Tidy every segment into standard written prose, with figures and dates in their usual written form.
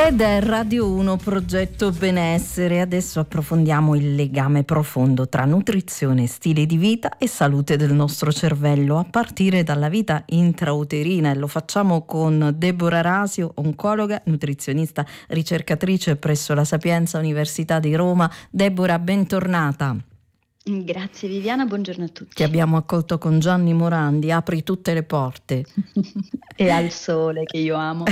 Ed è Radio 1 Progetto Benessere. Adesso approfondiamo il legame profondo tra nutrizione, stile di vita e salute del nostro cervello, a partire dalla vita intrauterina, e lo facciamo con Deborah Rasio, oncologa, nutrizionista, ricercatrice presso la Sapienza Università di Roma. Deborah, bentornata. Grazie Viviana, buongiorno a tutti. Ti abbiamo accolto con Gianni Morandi, apri tutte le porte. E al sole che io amo.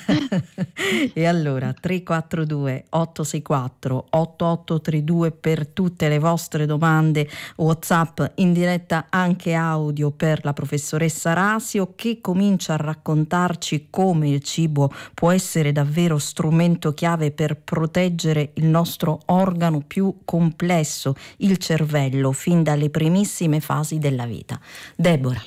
E allora 342 864 8832 per tutte le vostre domande, WhatsApp in diretta, anche audio per la professoressa Rasio, che comincia a raccontarci come il cibo può essere davvero strumento chiave per proteggere il nostro organo più complesso, il cervello, fin dalle primissime fasi della vita. Deborah.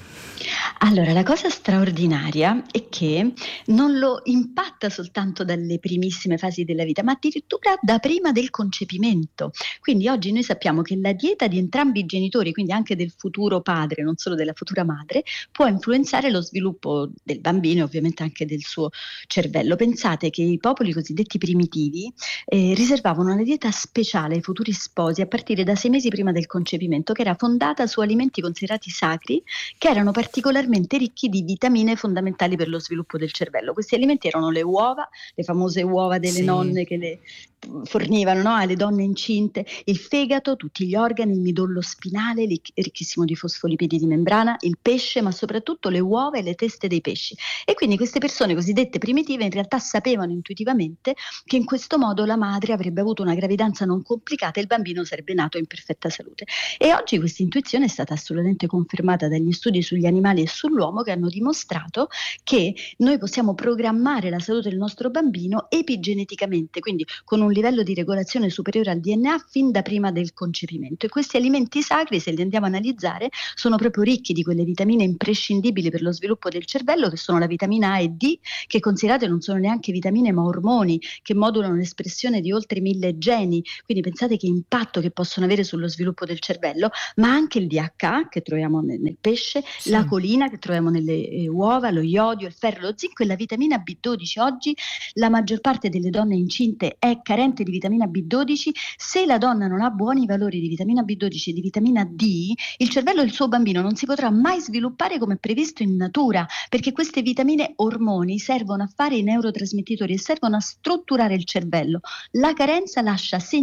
Allora, la cosa straordinaria è che non lo impatta soltanto dalle primissime fasi della vita, ma addirittura da prima del concepimento. Quindi oggi noi sappiamo che la dieta di entrambi i genitori, quindi anche del futuro padre, non solo della futura madre, può influenzare lo sviluppo del bambino e ovviamente anche del suo cervello. Pensate che i popoli cosiddetti primitivi riservavano una dieta speciale ai futuri sposi a partire da 6 mesi prima del concepimento, che era fondata su alimenti considerati sacri, che erano particolarmente ricchi di vitamine fondamentali per lo sviluppo del cervello. Questi alimenti erano le uova, le famose uova delle nonne che le fornivano, no, alle donne incinte, il fegato, tutti gli organi, il midollo spinale ricchissimo di fosfolipidi di membrana, il pesce, ma soprattutto le uova e le teste dei pesci. E quindi queste persone cosiddette primitive in realtà sapevano intuitivamente che in questo modo la madre avrebbe avuto una gravidanza non complicata e il bambino sarebbe nato in perfetta salute. E oggi questa intuizione è stata assolutamente confermata dagli studi sugli animali e sull'uomo, che hanno dimostrato che noi possiamo programmare la salute del nostro bambino epigeneticamente, quindi con un livello di regolazione superiore al DNA fin da prima del concepimento. E questi alimenti sacri, se li andiamo a analizzare, sono proprio ricchi di quelle vitamine imprescindibili per lo sviluppo del cervello, che sono la vitamina A e D, che considerate non sono neanche vitamine ma ormoni, che modulano l'espressione di oltre 1000 geni. Quindi pensate che impatto che possono avere sullo sviluppo del cervello, ma anche il DHA che troviamo nel pesce, la colina che troviamo nelle uova, lo iodio, il ferro, lo zinco e la vitamina B12. Oggi la maggior parte delle donne incinte è carente di vitamina B12. Se la donna non ha buoni valori di vitamina B12 e di vitamina D, il cervello del suo bambino non si potrà mai sviluppare come previsto in natura, perché queste vitamine ormoni servono a fare i neurotrasmettitori e servono a strutturare il cervello. La carenza lascia segni